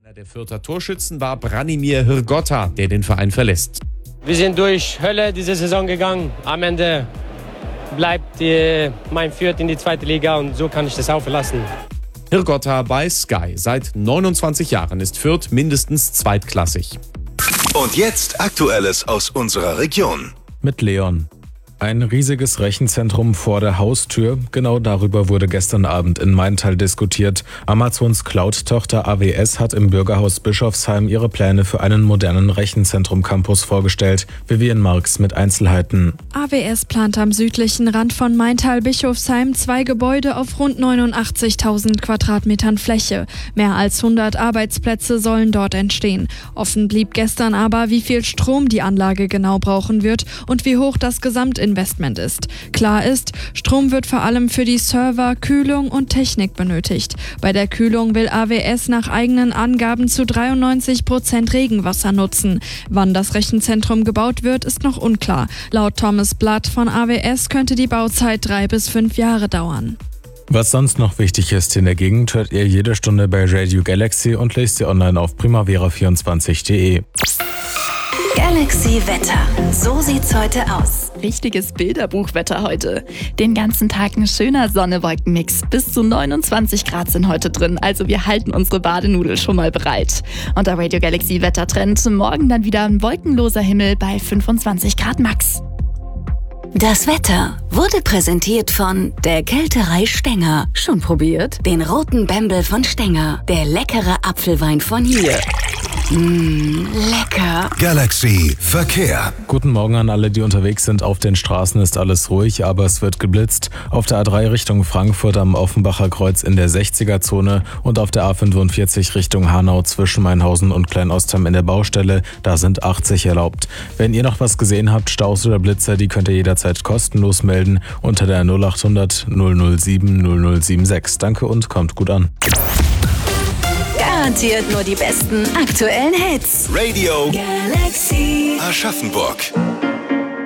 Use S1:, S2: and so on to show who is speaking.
S1: Einer der Fürther Torschützen war Branimir Hrgotta, der den Verein verlässt.
S2: Wir sind durch Hölle diese Saison gegangen. Am Ende bleibt mein Fürth in die zweite Liga und so kann ich das auch verlassen.
S1: Hrgotta bei Sky. Seit 29 Jahren ist Fürth mindestens zweitklassig.
S3: Und jetzt Aktuelles aus unserer Region.
S4: Mit Leon. Ein riesiges Rechenzentrum vor der Haustür. Genau darüber wurde gestern Abend in Maintal diskutiert. Amazons Cloud-Tochter AWS hat im Bürgerhaus Bischofsheim ihre Pläne für einen modernen Rechenzentrum-Campus vorgestellt. Vivian Marx mit Einzelheiten.
S5: AWS plant am südlichen Rand von Maintal-Bischofsheim 2 Gebäude auf rund 89.000 Quadratmetern Fläche. Mehr als 100 Arbeitsplätze sollen dort entstehen. Offen blieb gestern aber, wie viel Strom die Anlage genau brauchen wird und wie hoch das Gesamtinvestment ist. Klar ist, Strom wird vor allem für die Server, Kühlung und Technik benötigt. Bei der Kühlung will AWS nach eigenen Angaben zu 93% Regenwasser nutzen. Wann das Rechenzentrum gebaut wird, ist noch unklar. Laut Thomas Blatt von AWS könnte die Bauzeit 3 bis 5 Jahre dauern.
S4: Was sonst noch wichtig ist in der Gegend, hört ihr jede Stunde bei Radio Galaxy und lest ihr online auf primavera24.de.
S6: Galaxy Wetter. So sieht's heute aus.
S7: Richtiges Bilderbuchwetter heute. Den ganzen Tag ein schöner Sonne-Wolken-Mix. Bis zu 29 Grad sind heute drin, also wir halten unsere Badenudel schon mal bereit. Und der Radio Galaxy Wettertrend. Morgen dann wieder ein wolkenloser Himmel bei 25 Grad max.
S6: Das Wetter wurde präsentiert von der Kälterei Stenger. Schon probiert? Den roten Bembel von Stenger. Der leckere Apfelwein von hier. Lecker.
S3: Galaxy Verkehr.
S4: Guten Morgen an alle, die unterwegs sind. Auf den Straßen ist alles ruhig, aber es wird geblitzt. Auf der A3 Richtung Frankfurt am Offenbacher Kreuz in der 60er-Zone und auf der A45 Richtung Hanau zwischen Mainhausen und Kleinostheim in der Baustelle. Da sind 80 erlaubt. Wenn ihr noch was gesehen habt, Staus oder Blitzer, die könnt ihr jederzeit kostenlos melden unter der 0800 007 0076. Danke und kommt gut an.
S6: Garantiert nur die besten aktuellen Hits.
S3: Radio
S6: Galaxy
S3: Aschaffenburg.